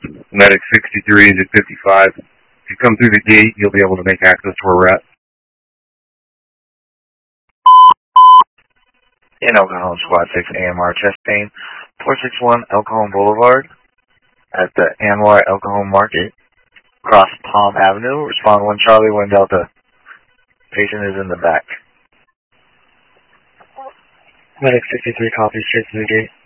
Medic 63 is at 55. If you come through the gate, you'll be able to make access to where we're at. In El Cajon, Squad 6 AMR chest pain, 461 El Cajon Boulevard at the Anwar El Cajon Market, across Palm Avenue. Respond 1 Charlie, 1 Delta. Patient is in the back. Medic 63 copies, straight to the gate.